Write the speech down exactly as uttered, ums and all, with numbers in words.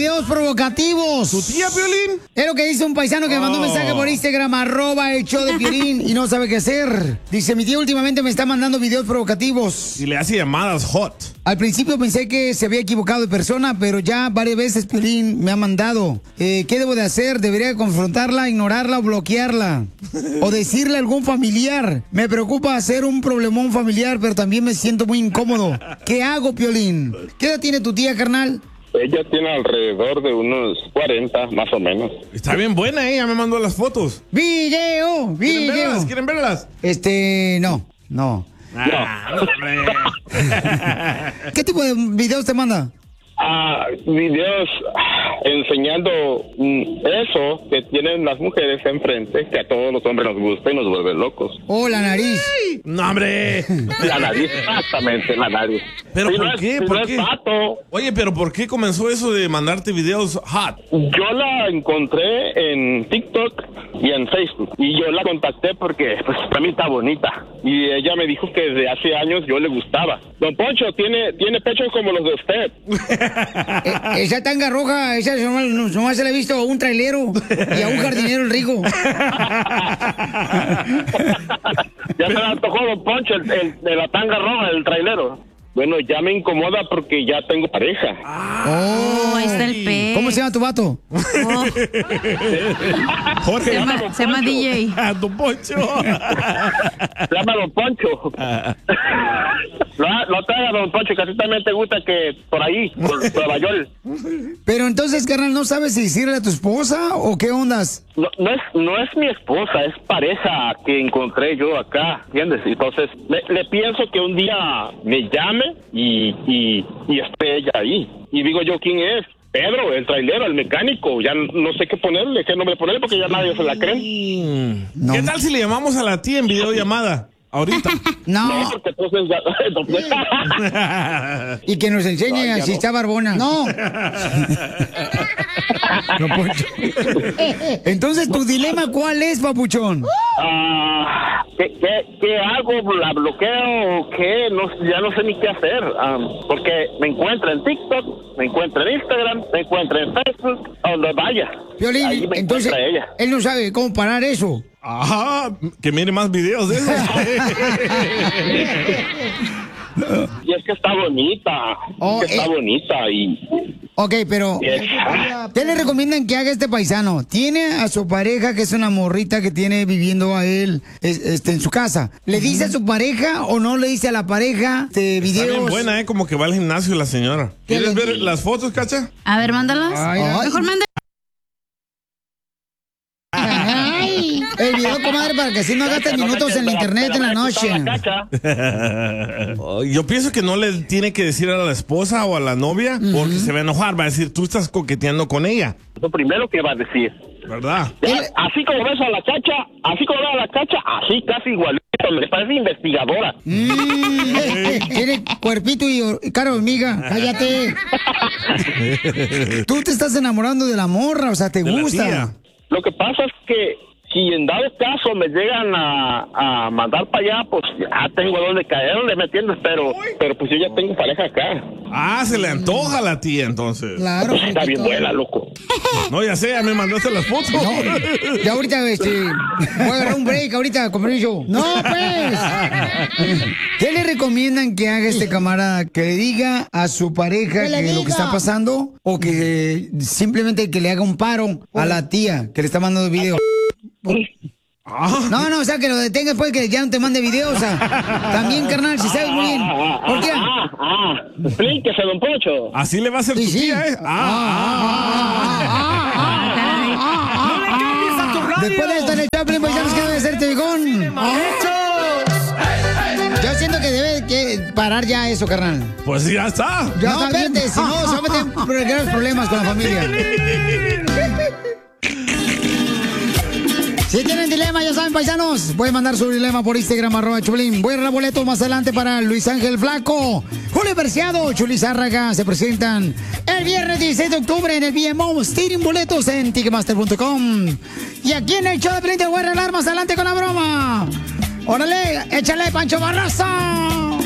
videos provocativos. ¿Tu tía, Piolín? Es lo que dice un paisano que me mandó un mensaje por Instagram, arroba el show de Piolín, y no sabe qué hacer. Dice, mi tía últimamente me está mandando videos provocativos. Y le hace llamadas hot. Al principio pensé que se había equivocado de persona, pero ya varias veces Piolín me ha mandado. Eh, ¿Qué debo de hacer? ¿Debería confrontarla, ignorarla o bloquearla? ¿O decirle a algún familiar? Me preocupa hacer un problemón familiar, pero también me siento muy incómodo. ¿Qué hago, Piolín? ¿Qué edad tiene tu tía, carnal? Ella tiene alrededor de unos cuarenta, más o menos. Está bien buena, ella me mandó las fotos. ¡Video! ¡Video! ¿Quieren verlas? ¿Quieren verlas? Este, no, no. Ah, no. ¿Qué tipo de videos te manda? Ah, videos enseñando mm, eso que tienen las mujeres enfrente, que a todos los hombres nos gusta y nos vuelve locos. ¡Oh, la nariz! ¡No, hombre! La nariz, exactamente, la nariz. ¿Pero Si por no es- qué? si ¿Por no es qué? vato. Oye, ¿pero por qué comenzó eso de mandarte videos hot? Yo la encontré en TikTok y en Facebook. Y yo la contacté porque, pues, para mí está bonita. Y ella me dijo que desde hace años yo le gustaba. Don Poncho, tiene, tiene pechos como los de usted. Eh, esa tanga roja, esa nomás, nomás se la he visto a un trailero y a un jardinero el rico. Ya se me antojó Don Poncho, el, el de la tanga roja, el trailero. Bueno, ya me incomoda porque ya tengo pareja. Oh, ahí está el pez. ¿Cómo se llama tu vato? Oh. Jorge. Se llama, se llama D J. Don Poncho. Se llama Don Poncho. No, no te hagas, Don Poncho, que a ti también te gusta que por ahí, por Nueva York. Pero entonces, carnal, ¿no sabes si decirle a tu esposa o qué ondas? No, no es no es mi esposa, es pareja que encontré yo acá, ¿entiendes? Entonces, le, le pienso que un día me llame y, y, y esté ella ahí. Y digo yo, ¿quién es? Pedro, el trailero, el mecánico. Ya no sé qué ponerle, qué nombre ponerle porque ya nadie se la cree. No. ¿Qué tal si le llamamos a la tía en videollamada? Ahorita. No. No, porque entonces ya... entonces- Y que nos enseñen Ay, ya si no. está barbona. No. No, Poncho. Entonces, ¿tu dilema cuál es, papuchón? Ah, ¿qué, qué, qué hago? ¿La bloqueo o qué? No, ya no sé ni qué hacer. Ah, porque me encuentra en TikTok, me encuentra en Instagram, me encuentra en Facebook, a donde vaya. Ahí Piolín, me entonces, encuentra ella. él no sabe cómo parar eso. Ajá, que mire más videos de eso. Y es que está bonita, Oh, es que está eh. bonita y... Ok, pero ¿qué le recomiendan que haga este paisano? Tiene a su pareja, que es una morrita que tiene viviendo a él es- este, en su casa. ¿Le dice a su pareja o no le dice a la pareja de Está bien videos? buena, ¿eh? Como que va al gimnasio la señora. ¿Quieres ver las fotos, Cacha? A ver, mándalas. Ay, ay. Mejor manda. Ay, el video, comadre, para que así no gastes minutos en la internet en la noche. Oh, Yo pienso que no le tiene que decir a la esposa o a la novia porque se va a enojar. Va a decir, tú estás coqueteando con ella, Lo primero que va a decir. ¿verdad? Ya, así como ves a la cacha, así como ves a la cacha, así casi igualito, me parece investigadora. Mm, tiene cuerpito y or- cara de hormiga. Cállate. Tú te estás enamorando de la morra, o sea, te De la gusta. tía. Lo que pasa es que si en dado caso me llegan a, a mandar para allá, pues ya tengo donde caer, ¿me entiendes? Pero, pero pues yo ya tengo pareja acá. Ah, se le antoja a la tía entonces. Claro. Pues está bien Jorgito. buena, loco. No, ya sé, ya me mandaste las fotos. No, ya ahorita, este, voy a agarrar un break ahorita, con permiso. No, pues. ¿Qué le recomiendan que haga este camarada? ¿Que le diga a su pareja Que le que lo que diga. está pasando? ¿O que simplemente que le haga un paro a la tía que le está mandando video? Ah, No, no, o sea, que lo detenga después que ya no te mande videos. O sea, también, carnal, si sabes muy bien. ¿Por qué? Ah, ah, explíquese, don Poncho. así le va a hacer Sí, tu sí. tía, ¿eh? Ah, Después de esto en el Chaplin, pues ya nos queda de hacerte bigón. Yo siento que debe que parar ya eso, carnal. pues ya está. Ya no, vete, si no, se va a meter en graves problemas con la familia. Si tienen dilema, ya saben, paisanos, pueden mandar su dilema por Instagram, arroba Chulín. Voy a dar boletos más adelante para Luis Ángel Flaco, Julio Preciado, Chuli Zárraga. Se presentan el viernes dieciséis de octubre en el B M O. Tienen boletos en ticketmaster punto com. Y aquí en el show de Pelín te voy a regalar más adelante con la broma. ¡Órale! ¡Échale, Pancho Barraza!